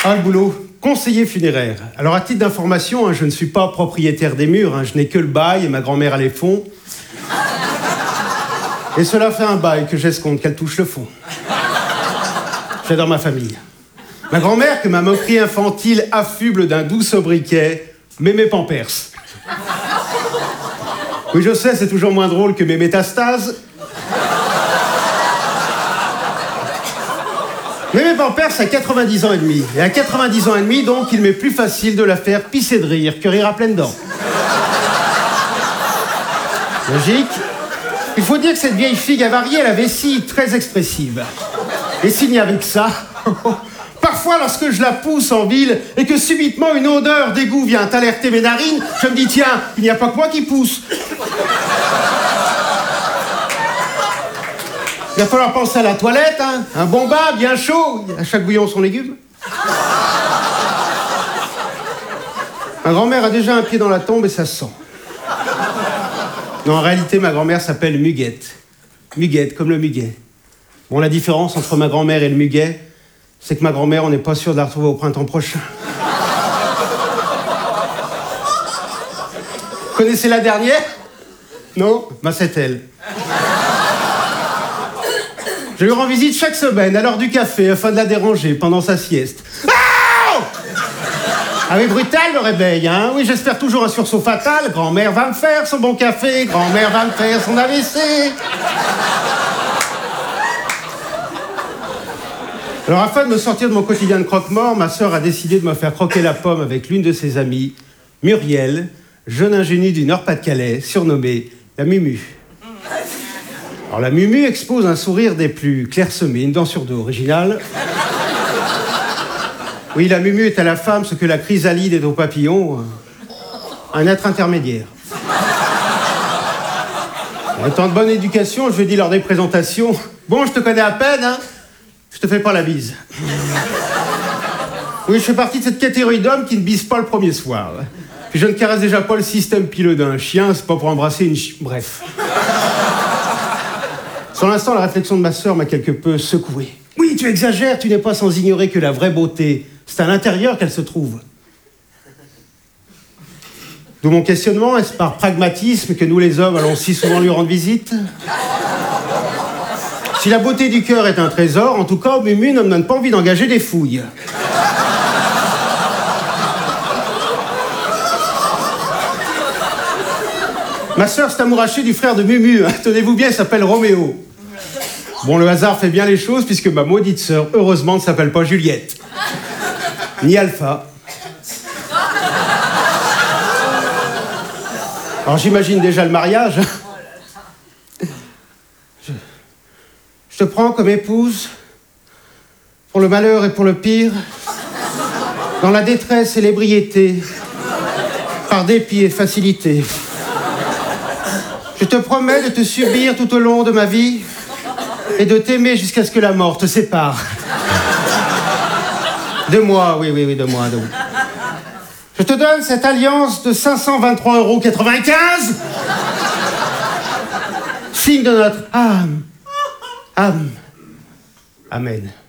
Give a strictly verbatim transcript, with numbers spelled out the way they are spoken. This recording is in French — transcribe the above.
Ah, le boulot, conseiller funéraire. Alors, à titre d'information, hein, je ne suis pas propriétaire des murs, hein, je n'ai que le bail et ma grand-mère a les fonds. Et cela fait un bail que j'escompte qu'elle touche le fond. J'adore ma famille. Ma grand-mère, que ma moquerie infantile affuble d'un doux sobriquet, Mémé Pampers. Oui, je sais, c'est toujours moins drôle que mes métastases. Mémé Pampers a quatre-vingt-dix ans et demi. Et à quatre-vingt-dix ans et demi, donc, il m'est plus facile de la faire pisser de rire que rire à pleines dents. Logique. Il faut dire que cette vieille figue avariée a la vessie très expressive. Et s'il n'y avait que ça, parfois lorsque je la pousse en ville et que subitement une odeur d'égout vient alerter mes narines, je me dis tiens, il n'y a pas que moi qui pousse. Il va falloir penser à la toilette, hein. Un bon bain bien chaud, à chaque bouillon son légume. Ma grand-mère a déjà un pied dans la tombe et ça se sent. Non, en réalité, ma grand-mère s'appelle Muguette. Muguette, comme le muguet. Bon, la différence entre ma grand-mère et le muguet, c'est que ma grand-mère, on n'est pas sûr de la retrouver au printemps prochain. Connaissez la dernière? Non? Bah, c'est elle. Je lui rends visite chaque semaine, à l'heure du café, afin de la déranger pendant sa sieste. Ah, ah oui, brutal le réveil, hein? Oui, j'espère toujours un sursaut fatal. Grand-mère va me faire son bon café, grand-mère va me faire son A V C. Alors, afin de me sortir de mon quotidien de croque-mort, ma sœur a décidé de me faire croquer la pomme avec l'une de ses amies, Muriel, jeune ingénue du Nord-Pas-de-Calais, surnommée la Mumu. Alors, la Mumu expose un sourire des plus clairsemés, une dent sur deux originale. Oui, la Mumu est à la femme ce que la chrysalide est au papillon, un être intermédiaire. En étant de bonne éducation, je lui ai dit lors des présentations, bon, je te connais à peine, hein? Je te fais pas la bise. Oui, je fais partie de cette catégorie d'hommes qui ne bise pas le premier soir. Puis je ne caresse déjà pas le système pileux d'un chien, c'est pas pour embrasser une chi... Bref. Sur l'instant, la réflexion de ma sœur m'a quelque peu secoué. Oui, tu exagères, tu n'es pas sans ignorer que la vraie beauté, c'est à l'intérieur qu'elle se trouve. D'où mon questionnement, est-ce par pragmatisme que nous les hommes allons si souvent lui rendre visite? Si la beauté du cœur est un trésor, en tout cas, Mumu ne me donne pas envie d'engager des fouilles. Ma sœur, c'est amouraché du frère de Mumu. Hein. Tenez-vous bien, il s'appelle Roméo. Bon, le hasard fait bien les choses, puisque ma maudite sœur, heureusement, ne s'appelle pas Juliette. Ni Alpha. Alors, j'imagine déjà le mariage. Je te prends comme épouse, pour le malheur et pour le pire, dans la détresse et l'ébriété, par dépit et facilité. Je te promets de te subir tout au long de ma vie et de t'aimer jusqu'à ce que la mort te sépare. De moi, oui, oui, oui, de moi, de moi. Je te donne cette alliance de cinq cent vingt-trois euros quatre-vingt-quinze, signe de notre âme. Âme. Amen.